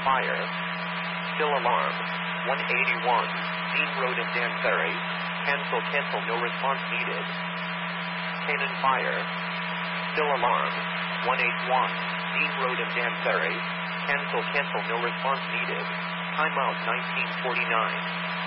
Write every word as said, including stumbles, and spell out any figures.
Fire. Still alarm. one eighty-one. Dean Road and Dan Ferry. Cancel, cancel, no response needed. Cannon Fire. Still alarm. one eighty-one. Dean Road and Dan Ferry. Cancel, cancel, no response needed. Timeout nineteen forty-nine.